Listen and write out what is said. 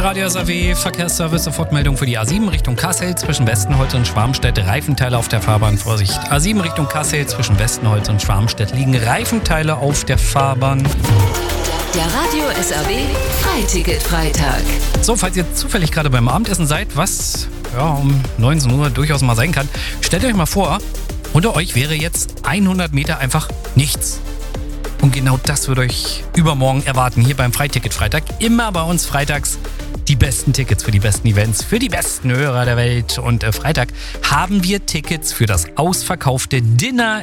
Der Radio SAW Verkehrsservice, Sofortmeldung für die A7 Richtung Kassel zwischen Westenholz und Schwarmstedt. Reifenteile auf der Fahrbahn, Vorsicht. A7 Richtung Kassel zwischen Westenholz und Schwarmstedt liegen Reifenteile auf der Fahrbahn. Der Radio SAW Freiticket-Freitag. So, falls ihr zufällig gerade beim Abendessen seid, was um 19 Uhr durchaus mal sein kann, stellt euch mal vor, unter euch wäre jetzt 100 Meter einfach nichts. Und genau das wird euch übermorgen erwarten, hier beim Freiticket-Freitag. Immer bei uns freitags die besten Tickets für die besten Events, für die besten Hörer der Welt. Und Freitag haben wir Tickets für das ausverkaufte Dinner